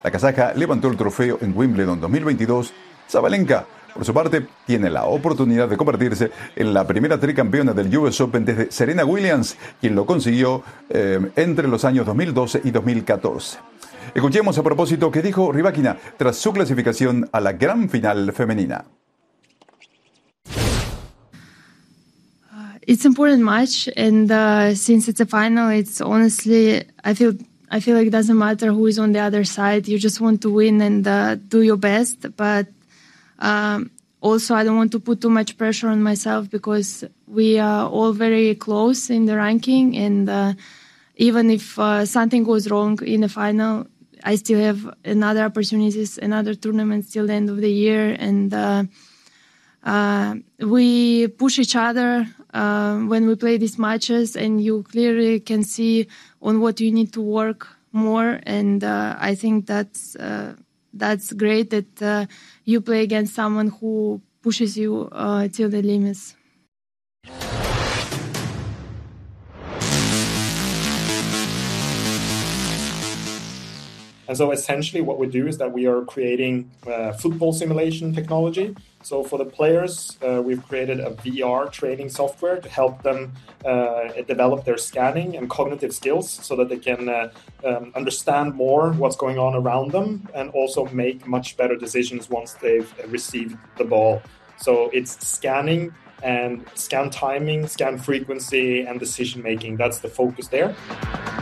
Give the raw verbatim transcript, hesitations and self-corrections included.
La kazaja levantó el trofeo en Wimbledon dos mil veintidós. Sabalenka, por su parte, tiene la oportunidad de convertirse en la primera tricampeona del U S Open desde Serena Williams, quien lo consiguió eh, entre los años dos mil doce y dos mil catorce. Escuchemos a propósito qué dijo Rybakina tras su clasificación a la gran final femenina. It's an important match, and uh, since it's a final, it's honestly, I feel I feel like it doesn't matter who is on the other side. You just want to win and uh, do your best. But um, also, I don't want to put too much pressure on myself because we are all very close in the ranking. And uh, even if uh, something goes wrong in the final, I still have another opportunities, another tournament till the end of the year. And uh, uh, we push each other uh, when we play these matches, and you clearly can see on what you need to work more, and uh, I think that's uh, that's great that uh, you play against someone who pushes you uh, till the limits. And so essentially what we do is that we are creating uh, football simulation technology. So for the players, uh, we've created a V R training software to help them uh, develop their scanning and cognitive skills so that they can uh, um, understand more what's going on around them and also make much better decisions once they've received the ball. So it's scanning and scan timing, scan frequency, and decision making. That's the focus there.